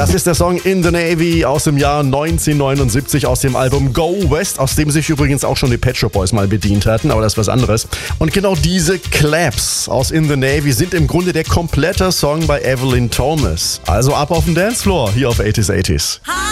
Das ist der Song In the Navy aus dem Jahr 1979 aus dem Album Go West, aus dem sich übrigens auch schon die Pet Shop Boys mal bedient hatten, aber das ist was anderes. Und genau diese Claps aus In the Navy sind im Grunde der komplette Song bei Evelyn Thomas. Also ab auf den Dancefloor hier auf 80s 80s.